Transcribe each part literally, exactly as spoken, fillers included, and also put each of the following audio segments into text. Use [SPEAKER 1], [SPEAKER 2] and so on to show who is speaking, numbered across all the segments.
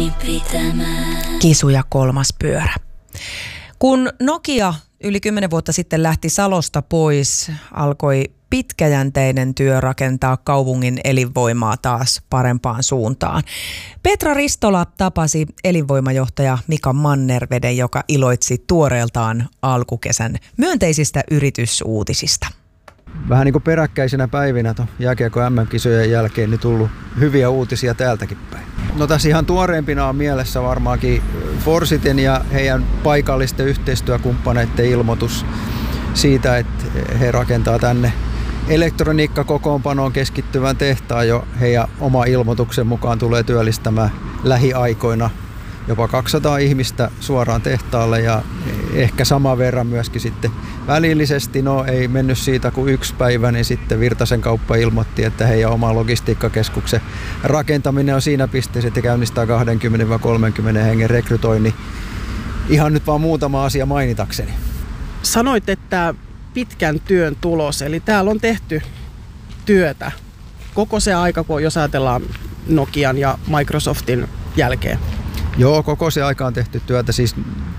[SPEAKER 1] itseni pitämään.
[SPEAKER 2] Kisu ja kolmas pyörä. Kun Nokia yli kymmenen vuotta sitten lähti Salosta pois, alkoi pitkäjänteinen työ rakentaa kaupungin elinvoimaa taas parempaan suuntaan. Petra Ristola tapasi elinvoimajohtaja Mika Mannerveden, joka iloitsi tuoreeltaan alkukesän myönteisistä yritysuutisista.
[SPEAKER 3] Vähän niin kuin peräkkäisinä päivinä tuon jääkiekko M M-kisojen jälkeen niin tullut hyviä uutisia täältäkin päin. No tässä ihan tuoreempina on mielessä varmaankin Forsitin ja heidän paikallisten yhteistyökumppaneiden ilmoitus siitä, että he rakentaa tänne elektroniikkakokoonpanoon keskittyvän tehtaan jo heidän oma ilmoituksen mukaan tulee työllistämään lähiaikoina jopa kaksisataa ihmistä suoraan tehtaalle ja ehkä saman verran myöskin sitten välillisesti. No ei mennyt siitä kuin yksi päivä, niin sitten Virtasen kauppa ilmoitti, että heidän oma logistiikkakeskuksen rakentaminen on siinä pisteessä, että käynnistää kaksikymmentä kolmekymmentä hengen rekrytoinnin. Ihan nyt vaan muutama asia mainitakseni.
[SPEAKER 4] Sanoit, että pitkän työn tulos, eli täällä on tehty työtä koko se aika, kun jos ajatellaan Nokian ja Microsoftin jälkeen.
[SPEAKER 3] Joo, koko se aika on tehty työtä. Siis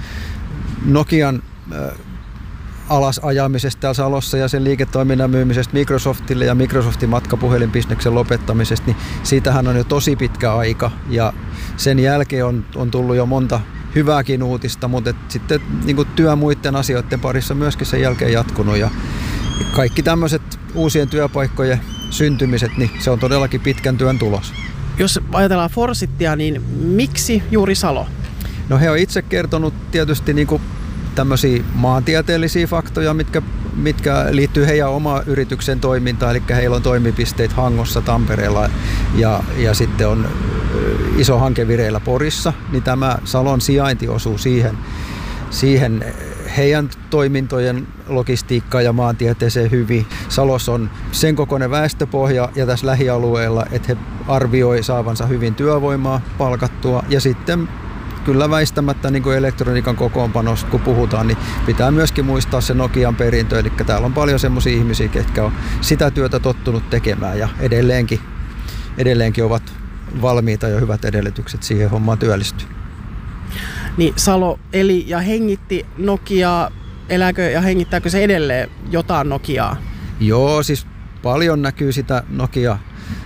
[SPEAKER 3] Nokian äh, alasajamisesta täällä Salossa ja sen liiketoiminnan myymisestä Microsoftille ja Microsoftin matkapuhelinbisneksen lopettamisesta, niin siitähän on jo tosi pitkä aika. Ja sen jälkeen on, on tullut jo monta hyvääkin uutista, mutta sitten niin kuin työ muiden asioiden parissa myöskin sen jälkeen jatkunut. Ja kaikki tämmöiset uusien työpaikkojen syntymiset, niin se on todellakin pitkän työn tulos.
[SPEAKER 4] Jos ajatellaan Forsittia, niin miksi juuri Salo?
[SPEAKER 3] No he on itse kertonut tietysti niin kuin tämmöisiä maantieteellisiä faktoja, mitkä, mitkä liittyy heidän omaan yrityksen toimintaan. Eli heillä on toimipisteet Hangossa, Tampereella ja, ja sitten on iso hanke vireillä Porissa. Niin tämä Salon sijainti osuu siihen, siihen heidän toimintojen logistiikkaan ja maantieteeseen hyvin. Salossa on sen kokoinen väestöpohja ja tässä lähialueella, että he arvioi saavansa hyvin työvoimaa palkattua. Ja sitten kyllä väistämättä niin kuin elektroniikan kokoonpanosta kun puhutaan, niin pitää myöskin muistaa se Nokian perintö. Eli täällä on paljon semmoisia ihmisiä, ketkä on sitä työtä tottunut tekemään ja edelleenkin, edelleenkin ovat valmiita ja hyvät edellytykset siihen hommaan työllistyä.
[SPEAKER 4] Niin Salo eli ja hengitti Nokiaa. Elääkö ja hengittääkö se edelleen jotain Nokiaa?
[SPEAKER 3] Joo, siis paljon näkyy sitä Nokia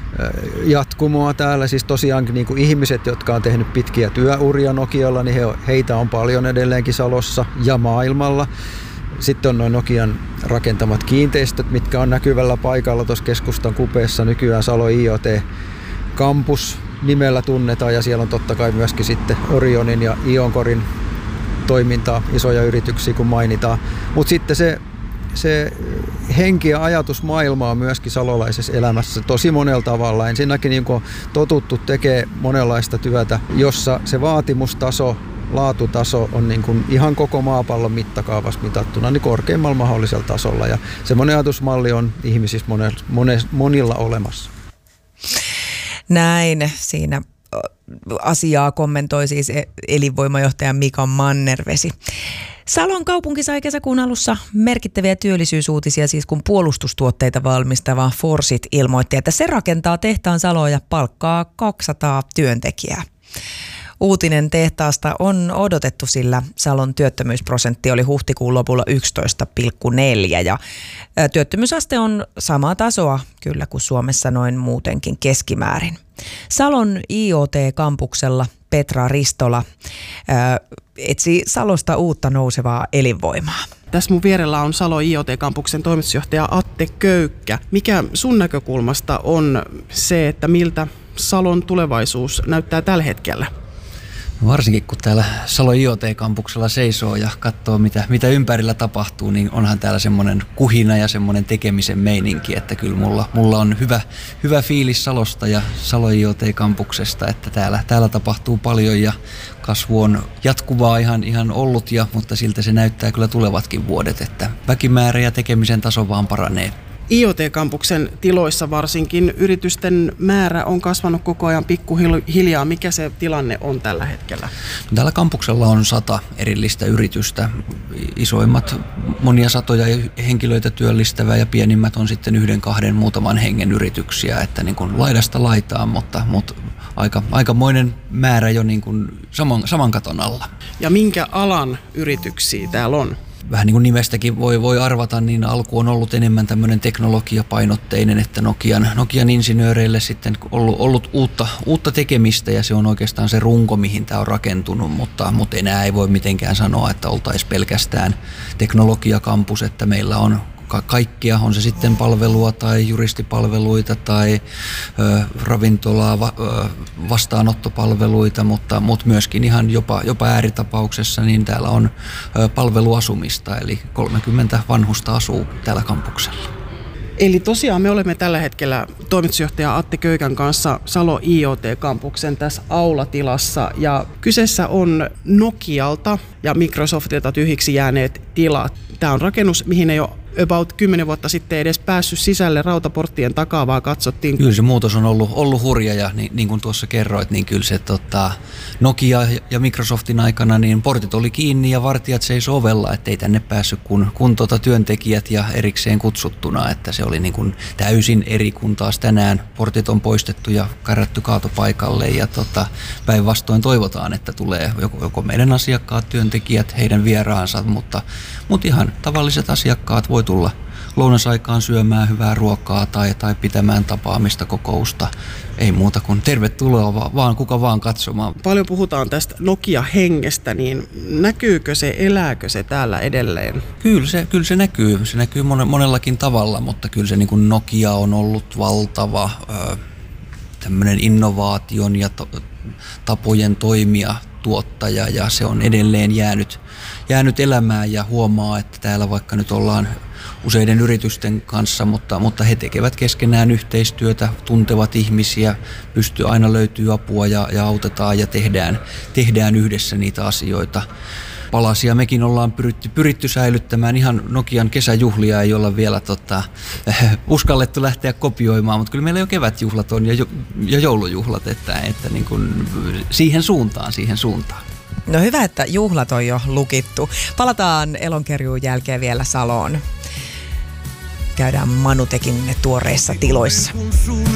[SPEAKER 3] jatkumoa täällä. Siis tosiaan niin kuin ihmiset, jotka on tehnyt pitkiä työuria Nokialla, niin he, heitä on paljon edelleenkin Salossa ja maailmalla. Sitten on noin Nokian rakentamat kiinteistöt, mitkä on näkyvällä paikalla tuossa keskustan kupeessa. Nykyään Salo I O T-kampus nimellä tunnetaan ja siellä on totta kai myöskin sitten Orionin ja Ioncorin toimintaa, isoja yrityksiä kun mainitaan. Mutta sitten se, se henki ja ajatusmaailma on myöskin salolaisessa elämässä tosi monella tavalla. Ensinnäkin niin kun totuttu tekee monenlaista työtä, jossa se vaatimustaso, laatutaso on niin kuin ihan koko maapallon mittakaavassa mitattuna niin korkeimmalla mahdollisella tasolla. Ja semmoinen ajatusmalli on ihmisissä monella, monilla olemassa.
[SPEAKER 2] Näin siinä asiaa kommentoi siis elinvoimajohtaja Mika Mannervesi. Salon kaupunki sai kesäkuun alussa merkittäviä työllisyysuutisia, siis kun puolustustuotteita valmistava Forsit ilmoitti, että se rakentaa tehtaan Saloon ja palkkaa kaksisataa työntekijää. Uutinen tehtaasta on odotettu, sillä Salon työttömyysprosentti oli huhtikuun lopulla yksitoista pilkku neljä ja työttömyysaste on samaa tasoa kyllä kuin Suomessa noin muutenkin keskimäärin. Salon I O T-kampuksella Petra Ristola ää, etsii Salosta uutta nousevaa elinvoimaa.
[SPEAKER 4] Tässä mun vierellä on Salo I O T-kampuksen toimitusjohtaja Atte Köykkä. Mikä sun näkökulmasta on se, että miltä Salon tulevaisuus näyttää tällä hetkellä?
[SPEAKER 5] Varsinkin kun täällä Salo I O T-kampuksella seisoo ja katsoo mitä, mitä ympärillä tapahtuu, niin onhan täällä semmoinen kuhina ja semmoinen tekemisen meininki, että kyllä mulla, mulla on hyvä, hyvä fiilis Salosta ja Salo I O T-kampuksesta, että täällä, täällä tapahtuu paljon ja kasvu on jatkuvaa ihan, ihan ollut, ja, mutta siltä se näyttää kyllä tulevatkin vuodet, että väkimäärä ja tekemisen taso vaan paranee.
[SPEAKER 4] I O T-kampuksen tiloissa varsinkin yritysten määrä on kasvanut koko ajan pikkuhiljaa. Mikä se tilanne on tällä hetkellä?
[SPEAKER 5] Tällä kampuksella on sata erillistä yritystä. Isoimmat monia satoja henkilöitä työllistävää ja pienimmät on sitten yhden, kahden, muutaman hengen yrityksiä. Että niin kuin laidasta laitaan, mutta, mutta aika, aikamoinen määrä jo niin kuin saman, saman katon alla.
[SPEAKER 4] Ja minkä alan yrityksiä täällä on?
[SPEAKER 5] Vähän niin kuin nimestäkin voi, voi arvata, niin alku on ollut enemmän tämmöinen teknologiapainotteinen, että Nokian, Nokian insinööreille sitten ollut, ollut uutta, uutta tekemistä ja se on oikeastaan se runko, mihin tämä on rakentunut, mutta, mutta enää ei voi mitenkään sanoa, että oltaisiin pelkästään teknologiakampus, että meillä on kaikkia, on se sitten palvelua tai juristipalveluita tai ö, ravintolaa, va, ö, vastaanottopalveluita, mutta, mutta myöskin ihan jopa, jopa ääritapauksessa niin täällä on ö, palveluasumista, eli kolmekymmentä vanhusta asuu täällä kampuksella.
[SPEAKER 4] Eli tosiaan me olemme tällä hetkellä toimitusjohtaja Atte Köykän kanssa Salo I O T-kampuksen tässä aulatilassa ja kyseessä on Nokialta ja Microsoftilta tyhjiksi jääneet tilat. Tämä on rakennus, mihin ei ole about kymmenen vuotta sitten edes päässyt sisälle rautaporttien takaa, vaan katsottiin.
[SPEAKER 5] Kyllä se muutos on ollut, ollut hurja ja niin, niin kuin tuossa kerroit, niin kyllä se tota, Nokia ja Microsoftin aikana niin portit oli kiinni ja vartijat seisoi ovella, ettei tänne päässyt kun, kun tota työntekijät ja erikseen kutsuttuna, että se oli niin kuin täysin eri kuin taas tänään. Portit on poistettu ja kärrätty kaatopaikalle ja tota, päinvastoin toivotaan, että tulee joko, joko meidän asiakkaat, työntekijät, heidän vieraansa, mutta, mutta ihan tavalliset asiakkaat voi tulla lounasaikaan syömään hyvää ruokaa tai, tai pitämään tapaamista, kokousta. Ei muuta kuin tervetuloa vaan, vaan kuka vaan katsomaan.
[SPEAKER 4] Paljon puhutaan tästä Nokia-hengestä, niin näkyykö se, elääkö se täällä edelleen?
[SPEAKER 5] Kyllä se, kyllä se näkyy. Se näkyy monellakin tavalla, mutta kyllä se niin kuin Nokia on ollut valtava ö, tämmöinen innovaation ja to, tapojen toimia tuottaja ja se on edelleen jäänyt, jäänyt elämään ja huomaa, että täällä vaikka nyt ollaan useiden yritysten kanssa, mutta, mutta he tekevät keskenään yhteistyötä, tuntevat ihmisiä, pystyy aina löytyy apua ja, ja autetaan ja tehdään, tehdään yhdessä niitä asioita. Palasia mekin ollaan pyritty, pyritty säilyttämään. Ihan Nokian kesäjuhlia ei olla vielä tota, uskallettu lähteä kopioimaan, mutta kyllä meillä jo kevätjuhlat on ja, jo, ja joulujuhlat, että, että niin kuin siihen suuntaan, siihen suuntaan.
[SPEAKER 2] No hyvä, että juhlat on jo lukittu. Palataan Elonkerjuun jälkeen vielä Saloon. Käydään Manutekin tuoreissa tiloissa.